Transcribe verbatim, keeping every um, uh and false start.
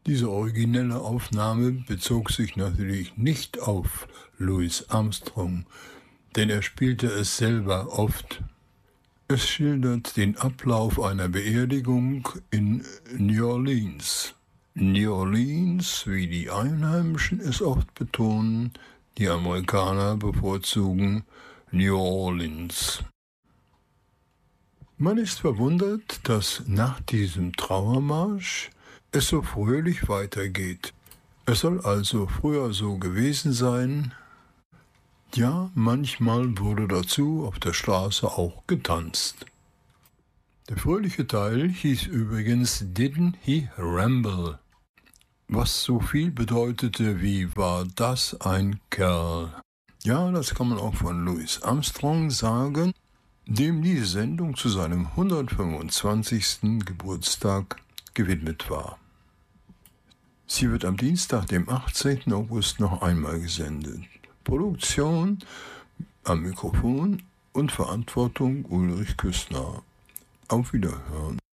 Diese originelle Aufnahme bezog sich natürlich nicht auf Louis Armstrong, denn er spielte es selber oft. Es schildert den Ablauf einer Beerdigung in New Orleans. New Orleans, wie die Einheimischen es oft betonen, die Amerikaner bevorzugen New Orleans. Man ist verwundert, dass nach diesem Trauermarsch es so fröhlich weitergeht. Es soll also früher so gewesen sein. Ja, manchmal wurde dazu auf der Straße auch getanzt. Der fröhliche Teil hieß übrigens Didn't He Ramble, was so viel bedeutete wie war das ein Kerl. Ja, das kann man auch von Louis Armstrong sagen, dem diese Sendung zu seinem hundertfünfundzwanzigsten Geburtstag gewidmet war. Sie wird am Dienstag, dem achtzehnten August, noch einmal gesendet. Produktion am Mikrofon und Verantwortung Ulrich Küstner. Auf Wiederhören.